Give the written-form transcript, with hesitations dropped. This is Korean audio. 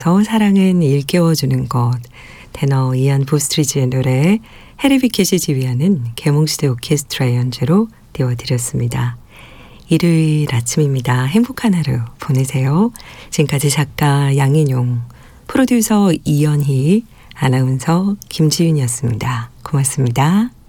사랑은 일깨워주는 것. 테너 이안 보스트리지의 노래 해리 비켓이 지휘하는 계몽시대 오케스트라의 연주로 띄워드렸습니다. 일요일 아침입니다. 행복한 하루 보내세요. 지금까지 작가 양인용, 프로듀서 이연희, 아나운서 김지윤이었습니다. 고맙습니다.